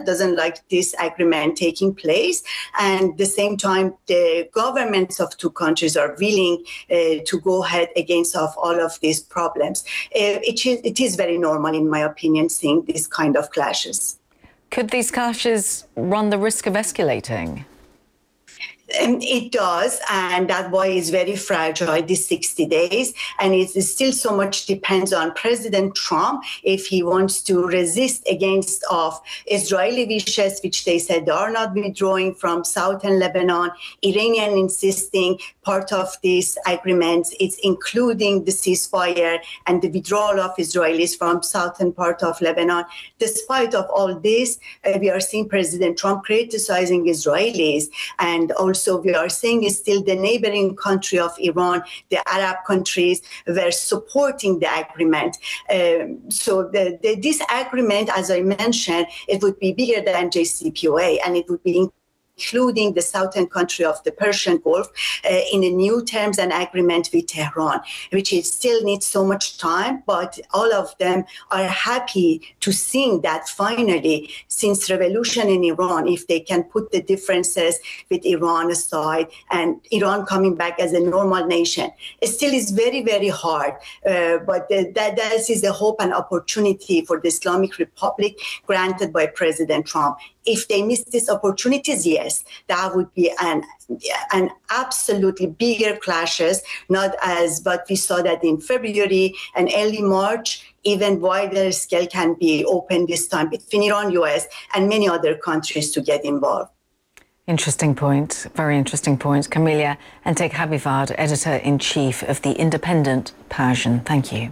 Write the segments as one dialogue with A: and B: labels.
A: doesn't like this agreement taking place. And at the same time, the governments of two countries are willing to go ahead against of all of these problems. It is very normal, in my opinion, seeing this kind of clashes.
B: Could these clashes run the risk of escalating?
A: It does, and that's why it's very fragile, these 60 days. And it still so much depends on President Trump if he wants to resist against of Israeli wishes, which they said they are not withdrawing from southern Lebanon. Iranian insisting part of this agreement is including the ceasefire and the withdrawal of Israelis from southern part of Lebanon. Despite of all this, we are seeing President Trump criticizing Israelis, and also we are seeing still the neighboring country of Iran, the Arab countries, were supporting the agreement. So this agreement, as I mentioned, it would be bigger than JCPOA, and it would be including the southern country of the Persian Gulf in a new terms and agreement with Tehran, which it still needs so much time, but all of them are happy to see that finally, since revolution in Iran, if they can put the differences with Iran aside and Iran coming back as a normal nation, it still is very, very hard. But that is a hope and opportunity for the Islamic Republic granted by President Trump. If they miss these opportunities, yes, that would be an absolutely bigger clashes, not as what we saw that in February and early March. Even wider scale can be open this time between Iran, US, and many other countries to get involved.
B: Interesting point, very interesting point. Camelia Entek-Habibard, Editor-in-Chief of The Independent Persian. Thank you.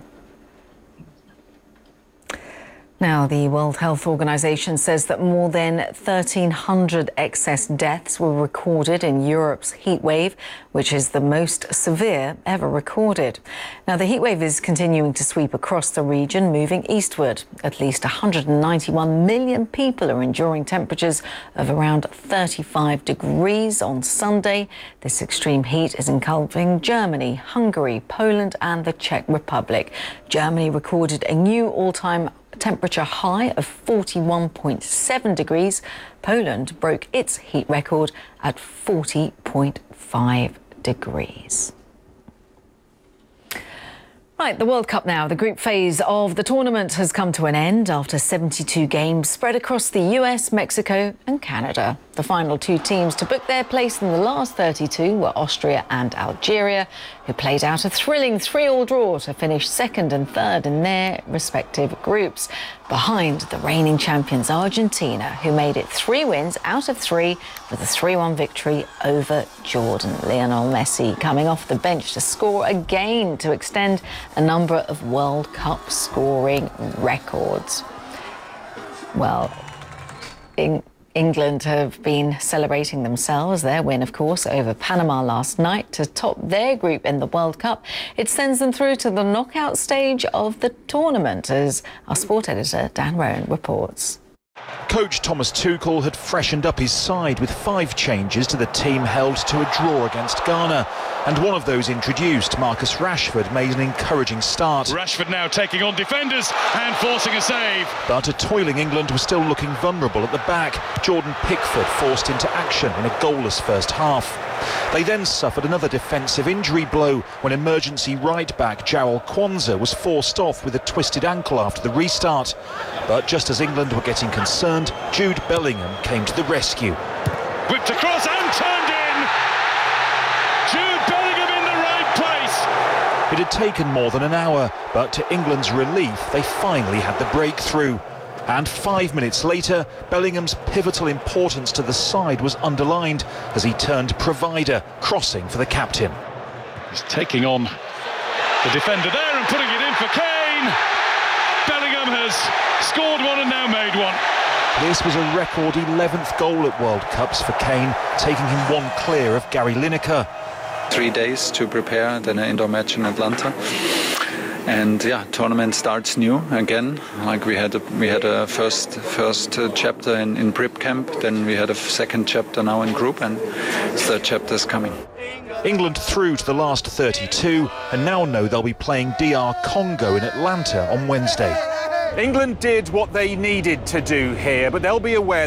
B: Now, the World Health Organization says that more than 1,300 excess deaths were recorded in Europe's heat wave, which is the most severe ever recorded. Now, the heat wave is continuing to sweep across the region, moving eastward. At least 191 million people are enduring temperatures of around 35 degrees on Sunday. This extreme heat is engulfing Germany, Hungary, Poland and the Czech Republic. Germany recorded a new all-time temperature high of 41.7 degrees. Poland broke its heat record at 40.5 degrees. Right, the World Cup now. The group phase of the tournament has come to an end after 72 games spread across the US, Mexico and Canada. The final two teams to book their place in the last 32 were Austria and Algeria, who played out a thrilling 3-3 draw to finish second and third in their respective groups, behind the reigning champions Argentina, who made it 3 wins out of 3 with a 3-1 victory over Jordan. Lionel Messi coming off the bench to score again to extend a number of World Cup scoring records. Well, England have been celebrating themselves, their win, of course, over Panama last night to top their group in the World Cup. It sends them through to the knockout stage of the tournament, as our sport editor Dan Rowan reports.
C: Coach Thomas Tuchel had freshened up his side with 5 changes to the team held to a draw against Ghana. And one of those introduced, Marcus Rashford, made an encouraging start.
D: Rashford now taking on defenders and forcing a save.
C: But a toiling England was still looking vulnerable at the back. Jordan Pickford forced into action in a goalless first half. They then suffered another defensive injury blow when emergency right-back Joel Kwanzaa was forced off with a twisted ankle after the restart. But just as England were getting concerned, Jude Bellingham came to the rescue.
D: Whipped across and turned in! Jude Bellingham in the right place!
C: It had taken more than an hour, but to England's relief, they finally had the breakthrough. And 5 minutes later, Bellingham's pivotal importance to the side was underlined as he turned provider, crossing for the captain.
D: He's taking on the defender there and putting it in for Kane. Bellingham has scored one and now made one.
C: This was a record 11th goal at World Cups for Kane, taking him 1 clear of Gary Lineker.
E: 3 days to prepare, then an indoor match in Atlanta. And yeah, tournament starts new again. Like we had a first chapter in prep camp, then we had a second chapter now in group, and third chapter is coming.
C: England through to the last 32 and now know they'll be playing DR Congo in Atlanta on Wednesday.
F: England did what they needed to do here, but they'll be aware